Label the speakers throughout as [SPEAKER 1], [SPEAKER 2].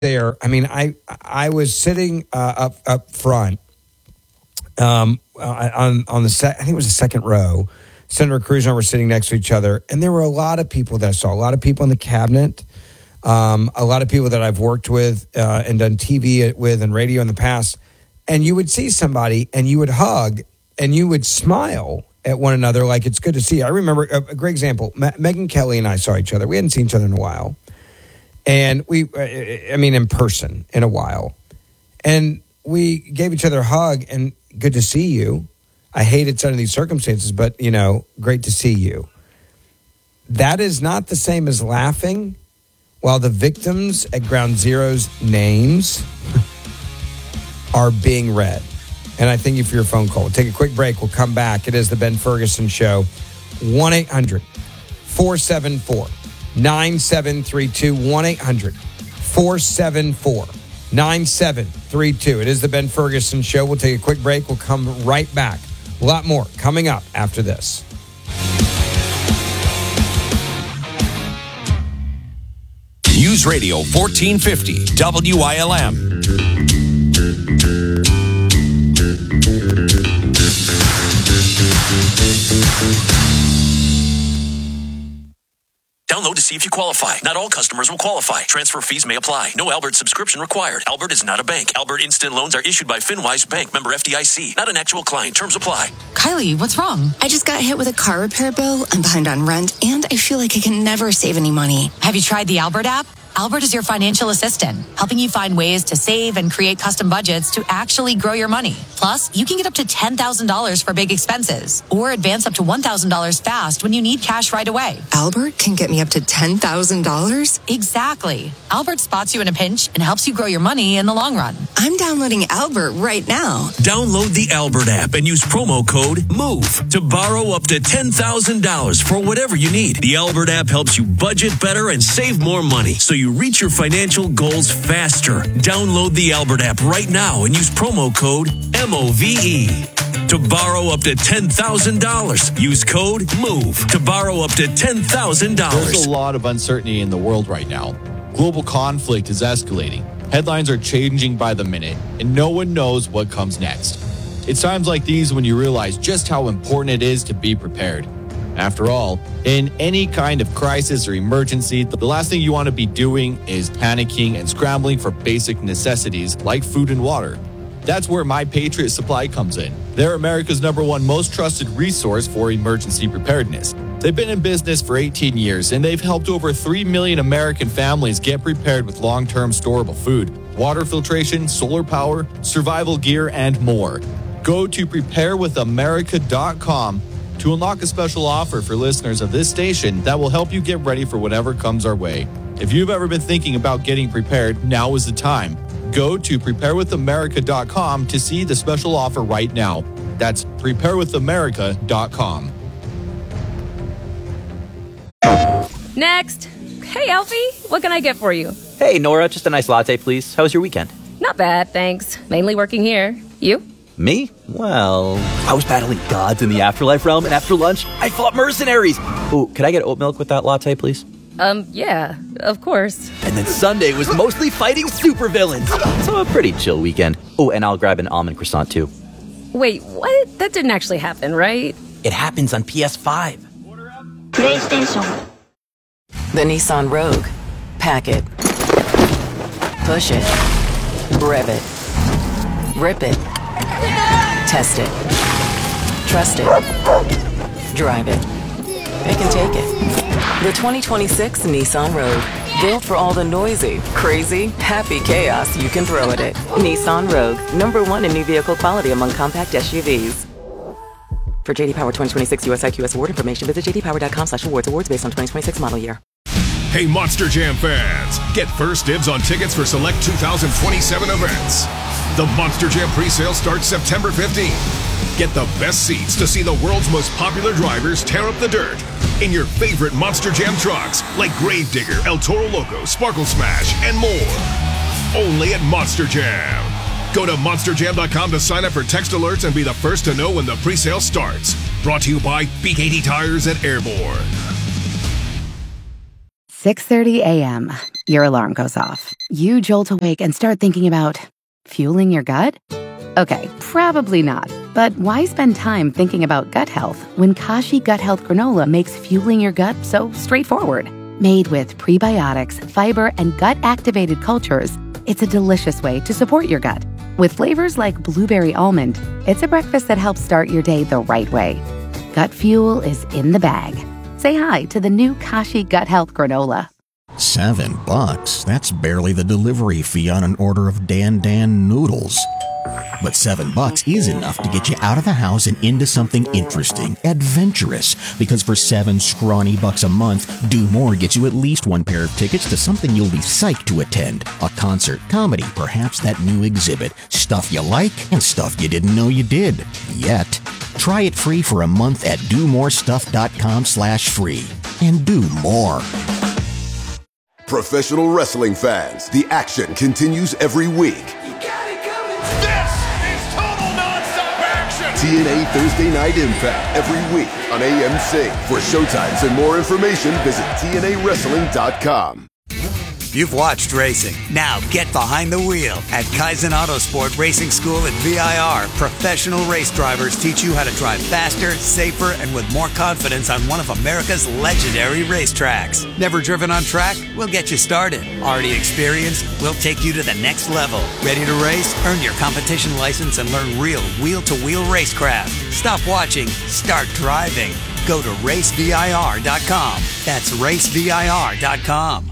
[SPEAKER 1] there. I mean, I was sitting up front on the set. I think it was the second row. Senator Cruz and I were sitting next to each other, and there were a lot of people that I saw. A lot of people in the cabinet, a lot of people that I've worked with and done TV with and radio in the past. And you would see somebody, and you would hug, and you would smile at one another like it's good to see you. I remember a great example. Megyn Kelly and I saw each other. We hadn't seen each other in a while. And in person in a while. And we gave each other a hug and good to see you. I hate it under these circumstances, but, great to see you. That is not the same as laughing while the victims at Ground Zero's names are being read. And I thank you for your phone call. We'll take a quick break. We'll come back. It is the Ben Ferguson Show. 1-800-474-9732. 1-800-474-9732. It is the Ben Ferguson Show. We'll take a quick break. We'll come right back. A lot more coming up after this.
[SPEAKER 2] News Radio 1450 WILM. Download to see if you qualify. Not all customers will qualify. Transfer fees may apply. No Albert subscription required. Albert is not a bank. Albert Instant Loans are issued by FinWise Bank, member FDIC. Not an actual client. Terms apply.
[SPEAKER 3] Kylie, what's wrong?
[SPEAKER 4] I just got hit with a car repair bill. I'm behind on rent, and I feel like I can never save any money.
[SPEAKER 3] Have you tried the Albert app? Albert is your financial assistant, helping you find ways to save and create custom budgets to actually grow your money. Plus, you can get up to $10,000 for big expenses or advance up to $1,000 fast when you need cash right away.
[SPEAKER 4] Albert can get me up to $10,000?
[SPEAKER 3] Exactly. Albert spots you in a pinch and helps you grow your money in the long run.
[SPEAKER 4] I'm downloading Albert right now.
[SPEAKER 2] Download the Albert app and use promo code MOVE to borrow up to $10,000 for whatever you need. The Albert app helps you budget better and save more money so you reach your financial goals faster. Download the Albert app right now and use promo code MOVE to borrow up to $10,000. Use code MOVE to borrow up to $10,000.
[SPEAKER 5] There's a lot of uncertainty in the world right now. Global conflict is escalating. Headlines are changing by the minute, and no one knows what comes next. It's times like these when you realize just how important it is to be prepared. After all, in any kind of crisis or emergency, the last thing you want to be doing is panicking and scrambling for basic necessities like food and water. That's where My Patriot Supply comes in. They're America's #1 most trusted resource for emergency preparedness. They've been in business for 18 years, and they've helped over 3 million American families get prepared with long-term storable food, water filtration, solar power, survival gear, and more. Go to preparewithamerica.com to unlock a special offer for listeners of this station that will help you get ready for whatever comes our way. If you've ever been thinking about getting prepared, now is the time. Go to preparewithamerica.com to see the special offer right now. That's preparewithamerica.com.
[SPEAKER 6] Next. Hey, Alfie, what can I get for you?
[SPEAKER 7] Hey, Nora, just a nice latte, please. How was your weekend?
[SPEAKER 6] Not bad, thanks. Mainly working here. You?
[SPEAKER 7] Me? Well, I was battling gods in the afterlife realm, and after lunch, I fought mercenaries. Ooh, could I get oat milk with that latte, please?
[SPEAKER 6] Yeah, of course.
[SPEAKER 7] And then Sunday was mostly fighting supervillains. So a pretty chill weekend. Oh, and I'll grab an almond croissant, too.
[SPEAKER 6] Wait, what? That didn't actually happen, right?
[SPEAKER 7] It happens on PS5.
[SPEAKER 8] PlayStation. The Nissan Rogue. Pack it. Push it. Rev it. Rip it. Test it. Trust it. Drive it. It can take it. The 2026 Nissan Rogue. Built for all the noisy, crazy, happy chaos you can throw at it. Nissan Rogue. #1 in new vehicle quality among compact SUVs. For JD Power 2026 US IQS award information, visit jdpower.com/awards. Awards based on 2026 model year.
[SPEAKER 9] Hey, Monster Jam fans, get first dibs on tickets for select 2027 events. The Monster Jam pre-sale starts September 15th. Get the best seats to see the world's most popular drivers tear up the dirt in your favorite Monster Jam trucks like Gravedigger, El Toro Loco, Sparkle Smash, and more. Only at Monster Jam. Go to monsterjam.com to sign up for text alerts and be the first to know when the pre-sale starts. Brought to you by Big 80 Tires at Airborne.
[SPEAKER 10] 6:30 a.m. Your alarm goes off. You jolt awake and start thinking about fueling your gut? Okay, probably not. But why spend time thinking about gut health when Kashi Gut Health Granola makes fueling your gut so straightforward? Made with prebiotics, fiber, and gut-activated cultures, it's a delicious way to support your gut. With flavors like blueberry almond, it's a breakfast that helps start your day the right way. Gut fuel is in the bag. Say hi to the new Kashi Gut Health Granola.
[SPEAKER 11] $7? That's barely the delivery fee on an order of Dan noodles. But $7 is enough to get you out of the house and into something interesting, adventurous. Because for $7 scrawny bucks a month, Do More gets you at least one pair of tickets to something you'll be psyched to attend. A concert, comedy, perhaps that new exhibit. Stuff you like and stuff you didn't know you did. Yet. Try it free for a month at domorestuff.com/free. And do more.
[SPEAKER 12] Professional wrestling fans, the action continues every week. TNA Thursday Night Impact every week on AMC. For showtimes and more information, visit TNAWrestling.com.
[SPEAKER 13] You've watched racing. Now get behind the wheel. At Kaizen Autosport Racing School at VIR, professional race drivers teach you how to drive faster, safer, and with more confidence on one of America's legendary racetracks. Never driven on track? We'll get you started. Already experienced? We'll take you to the next level. Ready to race? Earn your competition license and learn real wheel-to-wheel racecraft. Stop watching. Start driving. Go to racevir.com. That's racevir.com.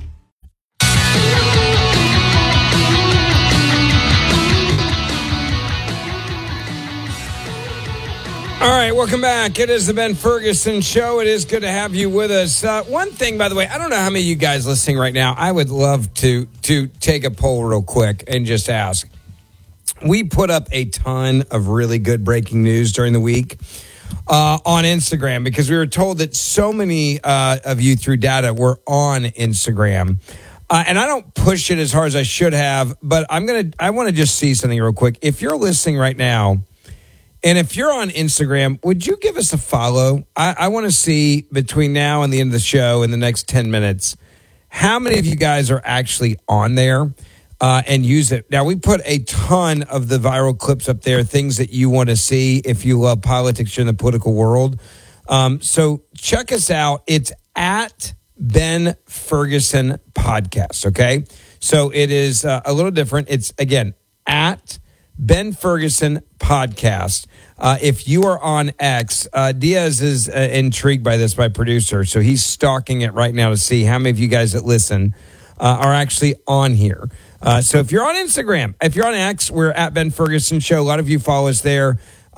[SPEAKER 1] All right, welcome back. It is the Ben Ferguson Show. It is good to have you with us. One thing, by the way, I don't know how many of you guys listening right now, I would love to take a poll real quick and just ask. We put up a ton of really good breaking news during the week on Instagram because we were told that so many of you through data were on Instagram. And I don't push it as hard as I should have, but I want to just see something real quick. If you're listening right now, and if you're on Instagram, would you give us a follow? I want to see between now and the end of the show in the next 10 minutes, how many of you guys are actually on there and use it. Now, we put a ton of the viral clips up there, things that you want to see if you love politics in the political world. So check us out. It's at Ben Ferguson Podcast, okay? So it is a little different. It's, again, at Ben Ferguson Podcast. If you are on X, Diaz is intrigued by this, my producer, so he's stalking it right now to see how many of you guys that listen are actually on here. So if you're on Instagram, if you're on X, we're at Ben Ferguson Show. A lot of you follow us there.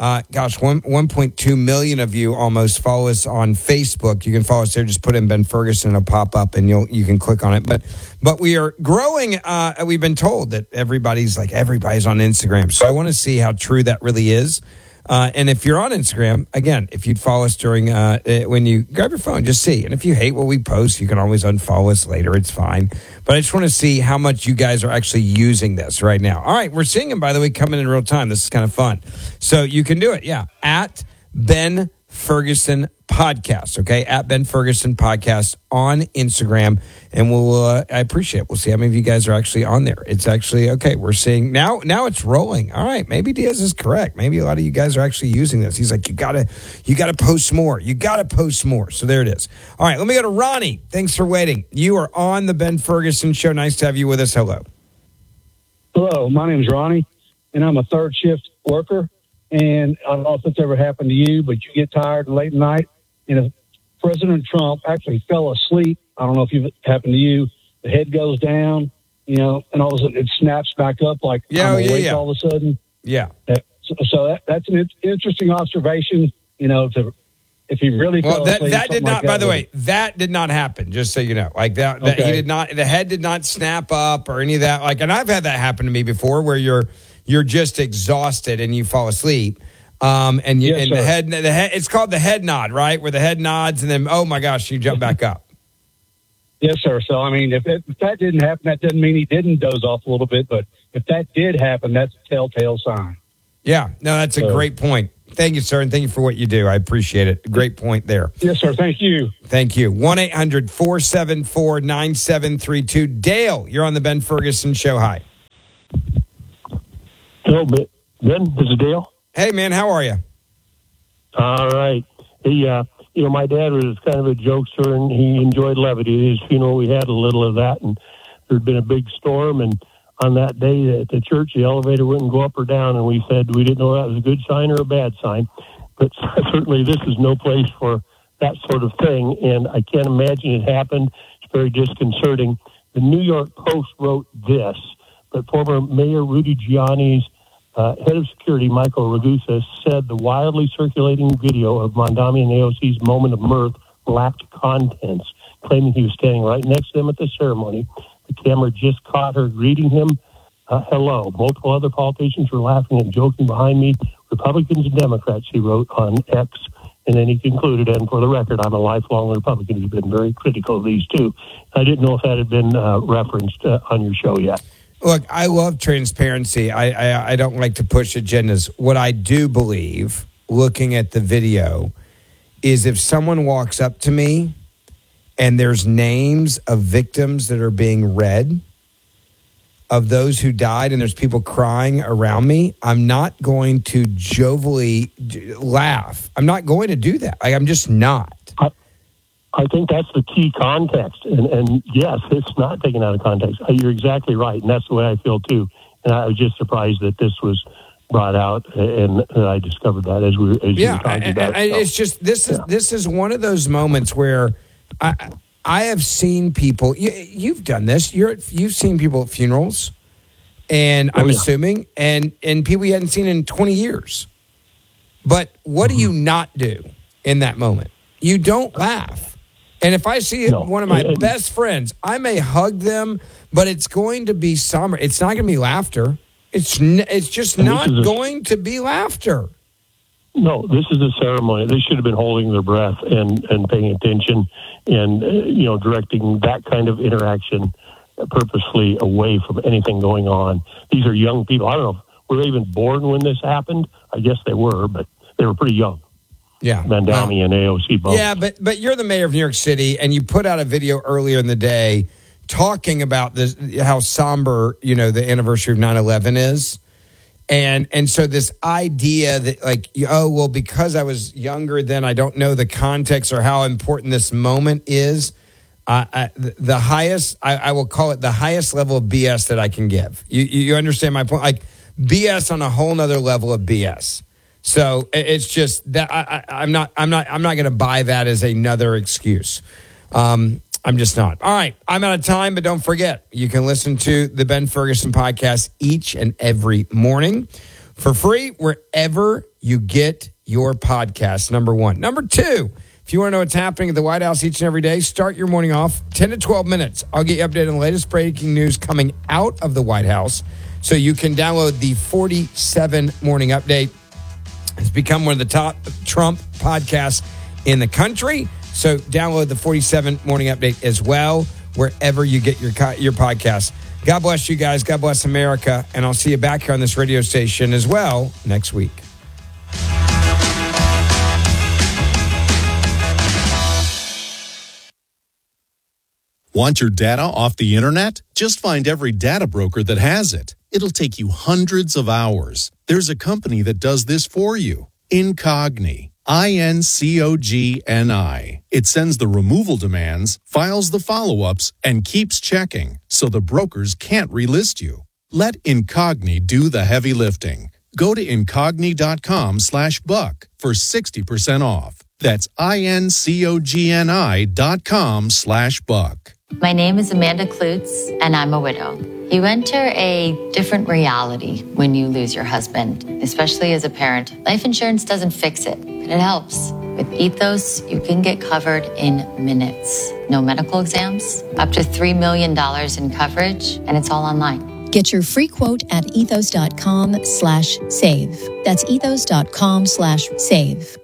[SPEAKER 1] 1.2 million of you almost follow us on Facebook. You can follow us there. Just put in Ben Ferguson, it'll pop up, and you can click on it. But we are growing. We've been told that everybody's on Instagram. So I want to see how true that really is. And if you're on Instagram, again, if you'd follow us during when you grab your phone, just see. And if you hate what we post, you can always unfollow us later. It's fine. But I just want to see how much you guys are actually using this right now. All right, we're seeing them, by the way, coming in real time. This is kind of fun. So you can do it, yeah, at Ben Ferguson Podcast, okay? At Ben Ferguson Podcast on Instagram. And I appreciate it. We'll see how many of you guys are actually on there. It's actually, okay, we're seeing, now it's rolling. All right, maybe Diaz is correct. Maybe a lot of you guys are actually using this. He's like, you gotta post more. You gotta post more. So there it is. All right, let me go to Ronnie. Thanks for waiting. You are on the Ben Ferguson Show. Nice to have you with us. Hello.
[SPEAKER 14] Hello, my name is Ronnie, and I'm a third shift worker. And I don't know if it's ever happened to you, but you get tired late at night, and President Trump actually fell asleep. I don't know if it happened to you. The head goes down, and all of a sudden it snaps back up like I'm awake all of a sudden.
[SPEAKER 1] Yeah.
[SPEAKER 14] So that's an interesting observation, if he really fell asleep.
[SPEAKER 1] That did not, by the way, that did not happen, just so you know. Like that he did not, the head did not snap up or any of that. Like, and I've had that happen to me before where you're just exhausted and you fall asleep. The head, it's called the head nod, right? Where the head nods and then, oh my gosh, you jump back up.
[SPEAKER 14] Yes, sir. So, I mean, if that didn't happen, that doesn't mean he didn't doze off a little bit. But if that did happen, that's a telltale sign.
[SPEAKER 1] Yeah, no, that's a great point. Thank you, sir, and thank you for what you do. I appreciate it. Great point there.
[SPEAKER 14] Yes, sir. Thank you.
[SPEAKER 1] Thank you. 1-800-474-9732. Dale, you're on the Ben Ferguson Show. Hi.
[SPEAKER 15] Hello, Ben. This is Dale.
[SPEAKER 1] Hey, man. How are you?
[SPEAKER 15] All right. My dad was kind of a jokester, and he enjoyed levity. At his funeral, we had a little of that, and there'd been a big storm, and on that day at the church, the elevator wouldn't go up or down, and we said we didn't know that was a good sign or a bad sign. But certainly this is no place for that sort of thing, and I can't imagine it happened. It's very disconcerting. The New York Post wrote this, but former Mayor Rudy Giuliani's head of security, Michael Ragusa, said the wildly circulating video of Mondami and AOC's moment of mirth lacked contents, claiming he was standing right next to them at the ceremony. The camera just caught her greeting him, hello. Multiple other politicians were laughing and joking behind me, Republicans and Democrats, he wrote on X. And then he concluded, and for the record, I'm a lifelong Republican. He's been very critical of these two. I didn't know if that had been referenced on your show yet.
[SPEAKER 1] Look, I love transparency. I don't like to push agendas. What I do believe, looking at the video, is if someone walks up to me and there's names of victims that are being read, of those who died, and there's people crying around me, I'm not going to jovially laugh. I'm not going to do that. I'm just not.
[SPEAKER 15] I think that's the key context. And yes, it's not taken out of context. You're exactly right. And that's the way I feel too. And I was just surprised that this was brought out, and I discovered that as you were talking about it.
[SPEAKER 1] It's just, this is one of those moments where I have seen people, you've done this, you've seen people at funerals, and I'm assuming, and people you hadn't seen in 20 years. But what do you not do in that moment? You don't laugh. And if I see one of my best friends, I may hug them, but it's going to be summer. It's not going to be laughter. It's just not going to be laughter.
[SPEAKER 15] No, this is a ceremony. They should have been holding their breath and paying attention and, directing that kind of interaction purposely away from anything going on. These are young people. I don't know, were they even born when this happened? I guess they were, but they were pretty young.
[SPEAKER 1] Yeah.
[SPEAKER 15] Mondami and AOC both.
[SPEAKER 1] Yeah, but you're the mayor of New York City, and you put out a video earlier in the day talking about this, how somber, the anniversary of 9/11 is. And so this idea that because I was younger then, I don't know the context or how important this moment is. The highest, I will call it the highest level of BS that I can give. You understand my point? Like BS on a whole nother level of BS. So it's just that I'm not going to buy that as another excuse. I'm just not. All right. I'm out of time, but don't forget, you can listen to the Ben Ferguson podcast each and every morning for free wherever you get your podcast, number one. Number two, if you want to know what's happening at the White House each and every day, start your morning off 10 to 12 minutes. I'll get you updated on the latest breaking news coming out of the White House, so you can download the 47 Morning Update. It's become one of the top Trump podcasts in the country. So download the 47 Morning Update as well, wherever you get your podcast. God bless you guys. God bless America. And I'll see you back here on this radio station as well next week.
[SPEAKER 16] Want your data off the internet? Just find every data broker that has it. It'll take you hundreds of hours. There's a company that does this for you. Incogni. INCOGNI. It sends the removal demands, files the follow-ups, and keeps checking, so the brokers can't relist you. Let Incogni do the heavy lifting. Go to incogni.com/buck for 60% off. That's INCOGNI.com/buck.
[SPEAKER 17] My name is Amanda Klutz, and I'm a widow. You enter a different reality when you lose your husband, especially as a parent. Life insurance doesn't fix it, but it helps. With Ethos, you can get covered in minutes. No medical exams, up to $3 million in coverage, and it's all online.
[SPEAKER 18] Get your free quote at ethos.com/save. That's ethos.com/save.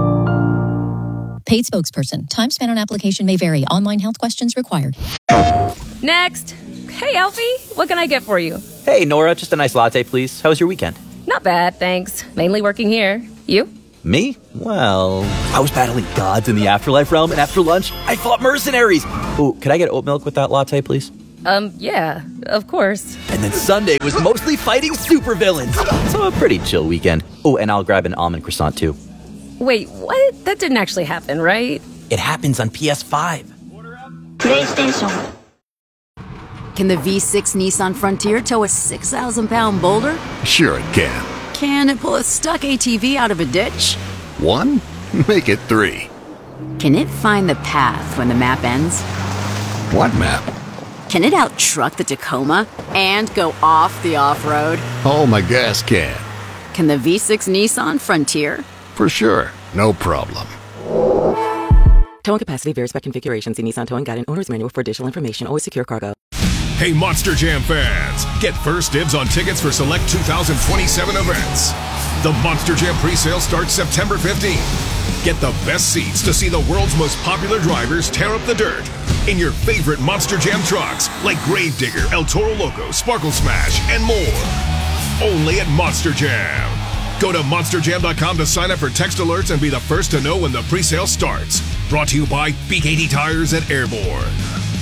[SPEAKER 18] Paid spokesperson. Time spent on application may vary. Online health questions required.
[SPEAKER 6] Next. Hey, Alfie. What can I get for you?
[SPEAKER 7] Hey, Nora. Just a nice latte, please. How was your weekend?
[SPEAKER 6] Not bad, thanks. Mainly working here. You?
[SPEAKER 7] Me? Well, I was battling gods in the afterlife realm, and after lunch, I fought mercenaries. Oh, could I get oat milk with that latte, please?
[SPEAKER 6] Yeah, of course.
[SPEAKER 7] And then Sunday was mostly fighting supervillains. So a pretty chill weekend. Oh, and I'll grab an almond croissant, too.
[SPEAKER 6] Wait, what? That didn't actually happen, right?
[SPEAKER 7] It happens on PS5.
[SPEAKER 19] PlayStation.
[SPEAKER 20] Can the V6 Nissan Frontier tow a 6,000-pound boulder?
[SPEAKER 12] Sure it can.
[SPEAKER 20] Can it pull a stuck ATV out of a ditch?
[SPEAKER 12] 1? Make it 3.
[SPEAKER 20] Can it find the path when the map ends?
[SPEAKER 12] What map?
[SPEAKER 20] Can it out-truck the Tacoma and go off the off-road?
[SPEAKER 12] Oh, my gas can.
[SPEAKER 20] Can the V6 Nissan Frontier?
[SPEAKER 12] For sure. No problem.
[SPEAKER 8] Towing capacity varies by configuration. See Nissan Towing Guide and Owner's Manual for additional information. Always secure cargo.
[SPEAKER 9] Hey, Monster Jam fans! Get first dibs on tickets for select 2027 events. The Monster Jam presale starts September 15th. Get the best seats to see the world's most popular drivers tear up the dirt in your favorite Monster Jam trucks like Gravedigger, El Toro Loco, Sparkle Smash, and more. Only at Monster Jam. Go to monsterjam.com to sign up for text alerts and be the first to know when the presale starts. Brought to you by BKT Tires and Airborne.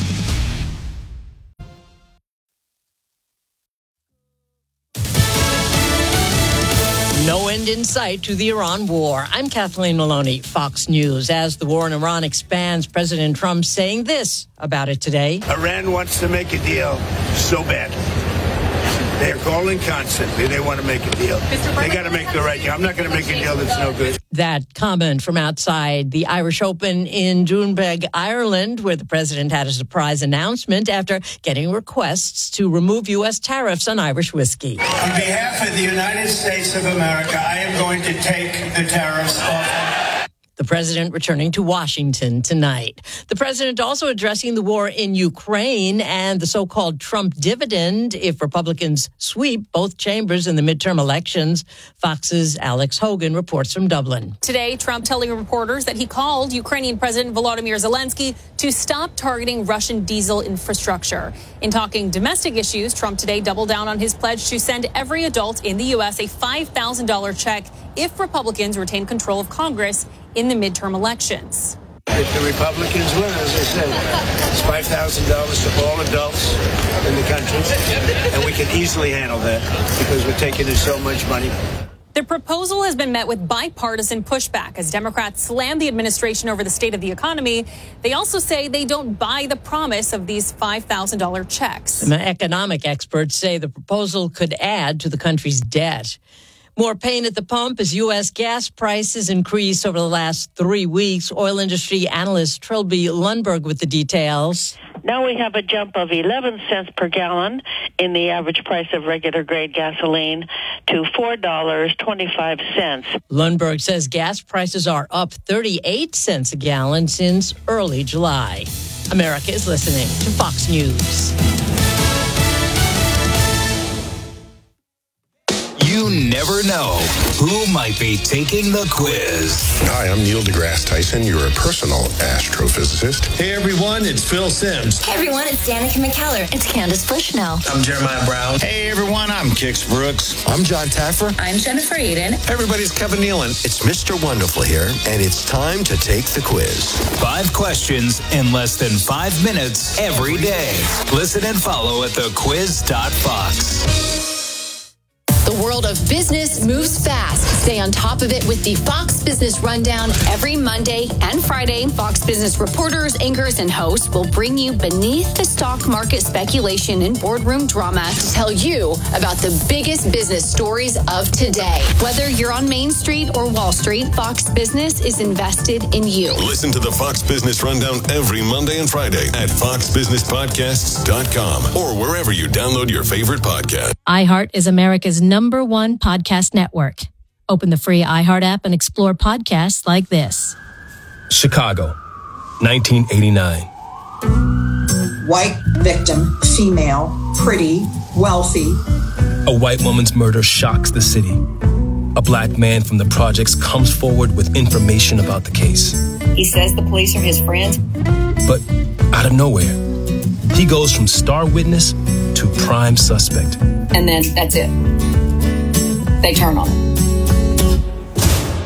[SPEAKER 21] No end in sight to the Iran war. I'm Kathleen Maloney, Fox News. As the war in Iran expands, President Trump saying this about it today.
[SPEAKER 22] Iran wants to make a deal so bad. They're calling constantly. They want to make a deal. They got to make the right deal. I'm not going to make a deal that's no good.
[SPEAKER 21] That comment from outside the Irish Open in Doonbeg, Ireland, where the president had a surprise announcement after getting requests to remove U.S. tariffs on Irish whiskey.
[SPEAKER 22] On behalf of the United States of America, I am going to take the tariffs off.
[SPEAKER 21] The president returning to Washington tonight. The president also addressing the war in Ukraine and the so-called Trump dividend if Republicans sweep both chambers in the midterm elections. Fox's Alex Hogan reports from Dublin.
[SPEAKER 23] Today, Trump telling reporters that he called Ukrainian President Volodymyr Zelensky to stop targeting Russian diesel infrastructure. In talking domestic issues, Trump today doubled down on his pledge to send every adult in the U.S. a $5,000 check if Republicans retain control of Congress in the midterm elections.
[SPEAKER 22] If the Republicans win, as I said, it's $5,000 to all adults in the country, and we can easily handle that because we're taking in so much money.
[SPEAKER 23] The proposal has been met with bipartisan pushback as Democrats slam the administration over the state of the economy. They also say they don't buy the promise of these $5,000 checks.
[SPEAKER 21] Economic experts say the proposal could add to the country's debt. More pain at the pump as U.S. gas prices increase over the last 3 weeks. Oil industry analyst Trilby Lundberg with the details.
[SPEAKER 24] Now we have a jump of 11 cents per gallon in the average price of regular grade gasoline to $4.25.
[SPEAKER 21] Lundberg says gas prices are up 38 cents a gallon since early July. America is listening to Fox News.
[SPEAKER 25] You never know who might be taking the quiz.
[SPEAKER 26] Hi, I'm Neil deGrasse Tyson, your personal astrophysicist.
[SPEAKER 27] Hey everyone, it's Phil Simms.
[SPEAKER 28] Hey everyone, it's Danica McKellar. It's Candace Bushnell.
[SPEAKER 27] I'm Jeremiah Brown.
[SPEAKER 29] Hey everyone, I'm Kix Brooks.
[SPEAKER 30] I'm John Taffer.
[SPEAKER 28] I'm Jennifer Aiden.
[SPEAKER 30] Hey everybody, it's Kevin Nealon.
[SPEAKER 31] It's Mr. Wonderful here, and it's time to take the quiz.
[SPEAKER 25] 5 questions in less than 5 minutes every day. Listen and follow at thequiz.fox.
[SPEAKER 32] The world of business moves fast. Stay on top of it with the Fox Business Rundown every Monday and Friday. Fox Business reporters, anchors, and hosts will bring you beneath the stock market speculation and boardroom drama to tell you about the biggest business stories of today. Whether you're on Main Street or Wall Street, Fox Business is invested in you.
[SPEAKER 33] Listen to the Fox Business Rundown every Monday and Friday at foxbusinesspodcasts.com or wherever you download your favorite podcast.
[SPEAKER 34] iHeart is America's #1 podcast network. Open the free iHeart app and explore podcasts like this.
[SPEAKER 35] Chicago, 1989.
[SPEAKER 36] White victim, female, pretty, wealthy.
[SPEAKER 35] A white woman's murder shocks the city. A black man from the projects comes forward with information about the case.
[SPEAKER 37] He says the police are his friends.
[SPEAKER 35] But out of nowhere, he goes from star witness to prime suspect.
[SPEAKER 37] And then that's it. They turn on him.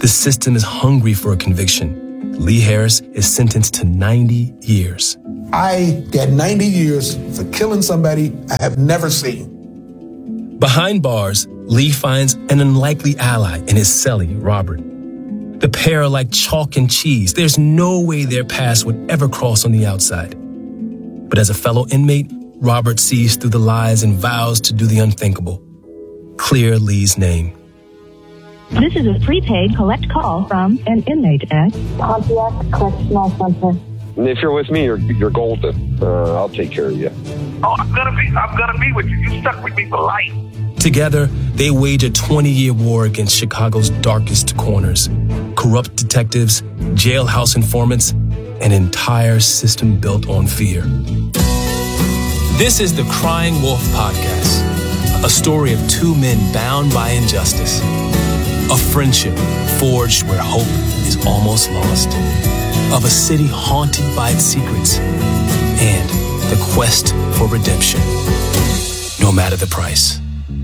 [SPEAKER 35] The system is hungry for a conviction. Lee Harris is sentenced to 90 years.
[SPEAKER 1] I got 90 years for killing somebody I have never seen.
[SPEAKER 35] Behind bars, Lee finds an unlikely ally in his cellie, Robert. The pair are like chalk and cheese. There's no way their paths would ever cross on the outside. But as a fellow inmate, Robert sees through the lies and vows to do the unthinkable. Clear Lee's name.
[SPEAKER 2] This is a prepaid collect call from an inmate at
[SPEAKER 3] Pontiac Correctional Center.
[SPEAKER 4] If you're with me, you're golden. I'll take care of you.
[SPEAKER 5] Oh, I'm gonna be with you. You stuck with me for life.
[SPEAKER 35] Together, they wage a 20-year war against Chicago's darkest corners. Corrupt detectives, jailhouse informants, an entire system built on fear. This is the Crying Wolf Podcast, a story of two men bound by injustice. A friendship forged where hope is almost lost. Of a city haunted by its secrets. And the quest for redemption, no matter the price.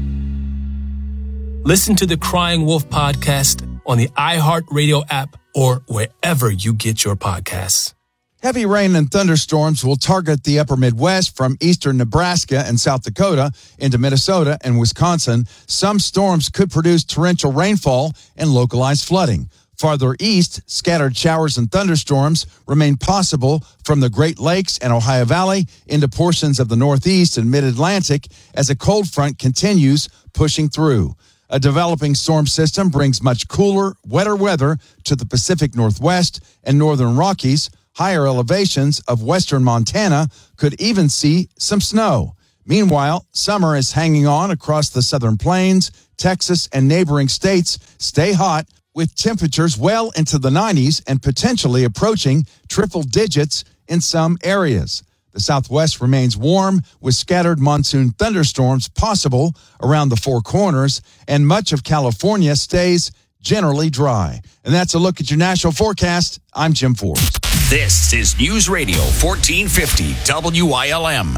[SPEAKER 35] Listen to the Crying Wolf Podcast on the iHeartRadio app or wherever you get your podcasts.
[SPEAKER 6] Heavy rain and thunderstorms will target the upper Midwest from eastern Nebraska and South Dakota into Minnesota and Wisconsin. Some storms could produce torrential rainfall and localized flooding. Farther east, scattered showers and thunderstorms remain possible from the Great Lakes and Ohio Valley into portions of the Northeast and Mid-Atlantic as a cold front continues pushing through. A developing storm system brings much cooler, wetter weather to the Pacific Northwest and Northern Rockies. Higher elevations of western Montana could even see some snow. Meanwhile, summer is hanging on across the southern plains. Texas and neighboring states stay hot with temperatures well into the 90s and potentially approaching triple digits in some areas. The Southwest remains warm with scattered monsoon thunderstorms possible around the Four Corners, and much of California stays generally dry. And that's a look at your national forecast. I'm Jim Forbes.
[SPEAKER 7] This is News Radio 1450 WILM.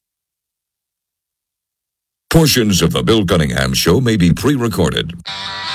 [SPEAKER 10] Portions of the Bill Cunningham Show may be pre-recorded.